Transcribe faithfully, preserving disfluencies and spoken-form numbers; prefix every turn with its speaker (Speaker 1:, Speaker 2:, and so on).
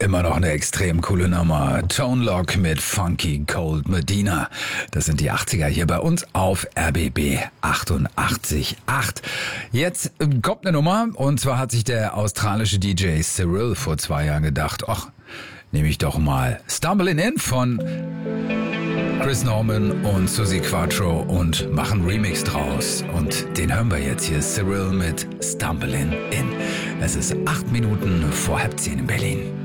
Speaker 1: Immer noch eine extrem coole Nummer. Tone Loc mit Funky Cold Medina. Das sind die achtziger hier bei uns auf R B B achtundachtzig Komma acht. Jetzt kommt eine Nummer, und zwar hat sich der australische D J Cyril vor zwei Jahren gedacht, ach, nehme ich doch mal Stumbling In von Chris Norman und Suzi Quatro und machen Remix draus. Und den hören wir jetzt hier, Cyril mit Stumbling In. Es ist acht Minuten vor halb zehn in Berlin.